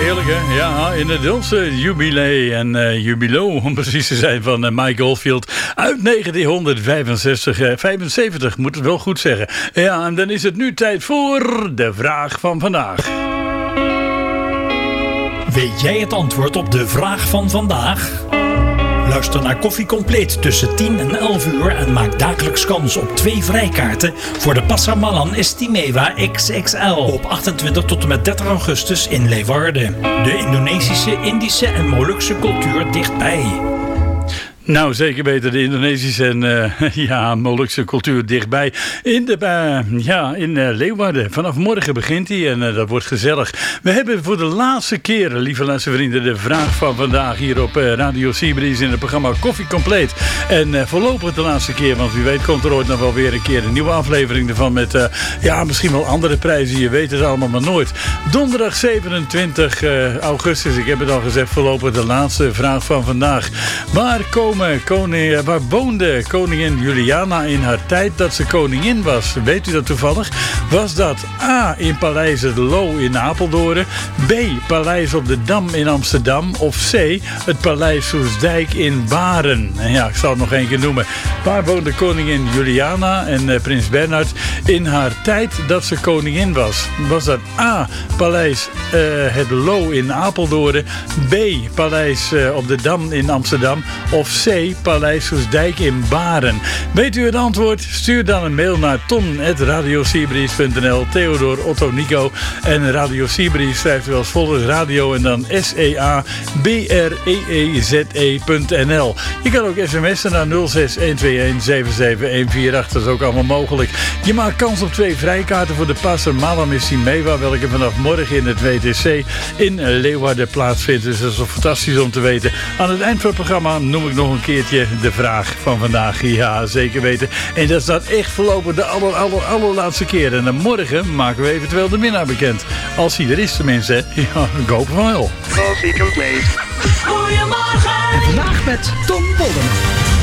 Heerlijk, hè? Ja, in het onze jubilee en jubileo, om precies te zijn, van Mike Oldfield uit 1965. 75, moet het wel goed zeggen. Ja, en dan is het nu tijd voor de vraag van vandaag. Weet jij het antwoord op de vraag van vandaag? Luister naar Koffie Compleet tussen 10 en 11 uur en maak dagelijks kans op 2 vrijkaarten voor de Pasar Malam Istimewa XXL op 28 tot en met 30 augustus in Leeuwarden. De Indonesische, Indische en Molukse cultuur dichtbij. Nou, zeker beter de Indonesische en Molukse cultuur dichtbij. In Leeuwarden. Vanaf morgen begint hij en dat wordt gezellig. We hebben voor de laatste keer, lieve luistervrienden, de vraag van vandaag hier op Radio Seabreeze in het programma Koffie Compleet. En voorlopig de laatste keer, want wie weet komt er ooit nog wel weer een keer een nieuwe aflevering ervan met misschien wel andere prijzen. Je weet het allemaal maar nooit. Donderdag 27 augustus, ik heb het al gezegd, voorlopig de laatste vraag van vandaag. Waar woonde koningin Juliana in haar tijd dat ze koningin was? Weet u dat toevallig? Was dat A, in Paleis het Loo in Apeldoorn, B, Paleis op de Dam in Amsterdam of C, het Paleis Soestdijk in Baren? En ja, ik zal het nog één keer noemen. Waar woonde koningin Juliana en prins Bernhard in haar tijd dat ze koningin was? Was dat A, Paleis het Loo in Apeldoorn, B, Paleis op de Dam in Amsterdam of C, Paleis Soestdijk in Baren? Weet u het antwoord? Stuur dan een mail naar ton@radioseabreeze.nl. Theodor Otto Nico. En Radio Seabreeze schrijft u als volgt: radio en dan SEABREEZE.nl. Je kan ook sms'en naar 06121774148. Dat is ook allemaal mogelijk. Je maakt kans op 2 vrijkaarten voor de Pasar Malam Istimewa, welke vanaf morgen in het WTC in Leeuwarden plaatsvindt. Dus dat is fantastisch om te weten. Aan het eind van het programma noem ik nog een keertje de vraag van vandaag. Ja, zeker weten. En dat is dat echt voorlopig de allerlaatste keer. En dan morgen maken we eventueel de winnaar bekend. Als hij er is tenminste. Ja, ik hoop van wel. Coffee Complete. Goedemorgen. En vandaag met Tom Bolden.